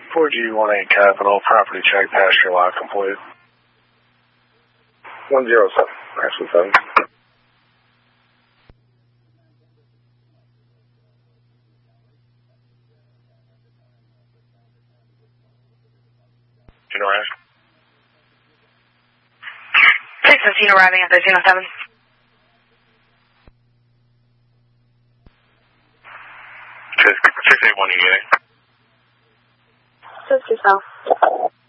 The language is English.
4G18 Capital, property check, pasture lot complete. 107, actually 7. Gino Ash. 615 arriving at 1307. 681 EA. 50 South.